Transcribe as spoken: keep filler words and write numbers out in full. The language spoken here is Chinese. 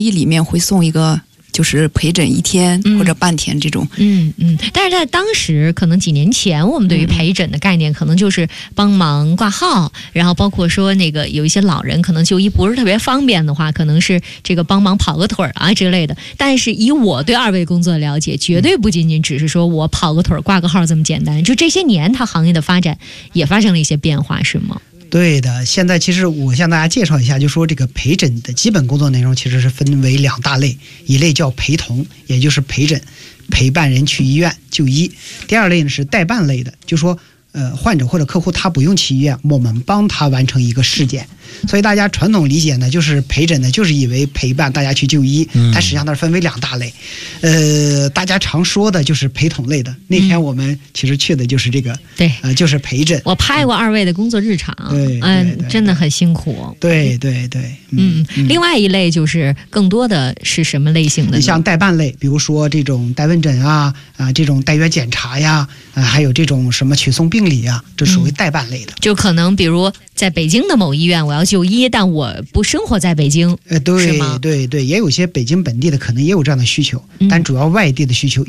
医里面会送一个就是陪诊一天或者半天这种。 嗯嗯。但是在当时可能几年前，我们对于陪诊的概念可能就是帮忙挂号，然后包括说那个有一些老人可能就医不是特别方便的话，可能是这个帮忙跑个腿啊之类的。但是以我对二位工作的了解，绝对不仅仅只是说我跑个腿挂个号这么简单，就这些年它行业的发展也发生了一些变化，是吗？ 对的，现在其实我向大家介绍一下，就说这个陪诊的基本工作内容其实是分为两大类，一类叫陪同，也就是陪诊，陪伴人去医院就医；第二类呢是代办类的，就说呃患者或者客户他不用去医院，我们帮他完成一个事件。所以大家传统理解呢，就是陪诊呢，就是以为陪伴大家去就医，但实际上它是分为两大类。呃，大家常说的就是陪同类的。那天我们其实去的就是这个， 对， 呃，就是陪诊。 我拍过二位的工作日常， 对， 嗯，真的很辛苦。 对对对， 嗯，嗯另外一类就是更多的是什么类型的呢？ 像代办类，比如说这种代问诊啊啊，这种代约检查呀，啊，还有这种什么取送病理啊，这属于代办类的。 嗯、就可能比如在北京的某医院，我要就医，但我不生活在北京， 呃，对是吗？ 对对，也有些北京本地的可能也有这样的需求， 嗯、 但主要外地的需求。